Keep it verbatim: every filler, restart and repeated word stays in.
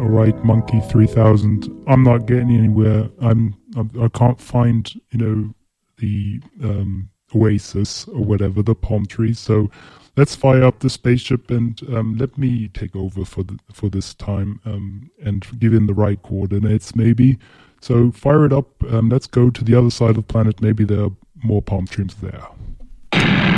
all right, Monkey three thousand. I'm not getting anywhere. I'm, I'm I can't find, you know, the um, oasis or whatever, the palm trees. So let's fire up the spaceship and um, let me take over for the, for this time um, and give in the right coordinates, maybe. So fire it up. Um, let's go to the other side of the planet. Maybe there are more palm trees there.